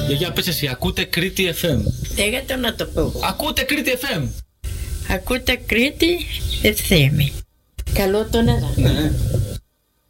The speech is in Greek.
Για πες εσύ, ακούτε Κρήτη FM. Γιατί να το πω. Ακούτε Κρήτη FM. Ακούτε Κρήτη FM. Καλό τον εδώ. Ναι.